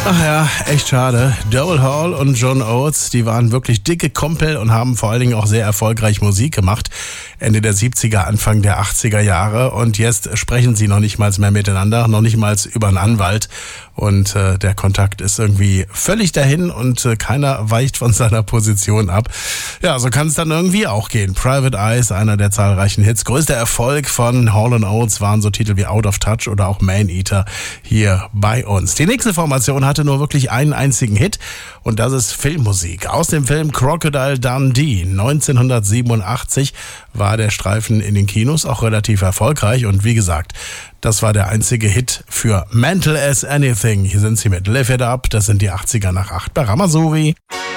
Ach ja, echt schade. Daryl Hall und John Oates, die waren wirklich dicke Kumpel und haben vor allen Dingen auch sehr erfolgreich Musik gemacht. Ende der 70er, Anfang der 80er Jahre. Und jetzt sprechen sie noch nicht mal mehr miteinander, noch nicht mal über einen Anwalt. Und der Kontakt ist irgendwie völlig dahin und keiner weicht von seiner Position ab. Ja, so kann es dann irgendwie auch gehen. Private Eyes, einer der zahlreichen Hits. Größter Erfolg von Hall & Oates waren so Titel wie Out of Touch oder auch Man Eater hier bei uns. Die nächste Formation hatte nur wirklich einen einzigen Hit und das ist Filmmusik. Aus dem Film Crocodile Dundee 1987 war der Streifen in den Kinos auch relativ erfolgreich und wie gesagt, das war der einzige Hit für Mental as Anything. Hier sind sie mit Live It Up, das sind die 80er nach 8 bei Ramazowi.